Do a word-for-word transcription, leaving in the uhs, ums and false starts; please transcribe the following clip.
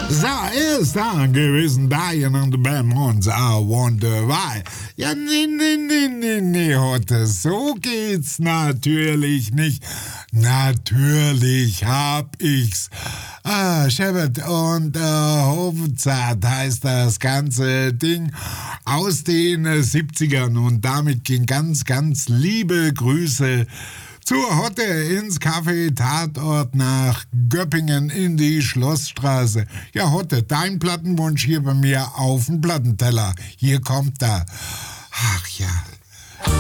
So, ist da gewesen, Dying on the Belmonts, I wonder why. Ja, nee, nee, nee, nee, nee, Hotte, so geht's natürlich nicht. Natürlich hab ich's. Ah, Shepard und äh, Hofzart heißt das ganze Ding aus den äh, siebzigern und damit gehen ganz, ganz liebe Grüße zur Hotte ins Café Tatort nach Göppingen in die Schlossstraße. Ja, Hotte, dein Plattenwunsch hier bei mir auf dem Plattenteller. Hier kommt er. Ach ja.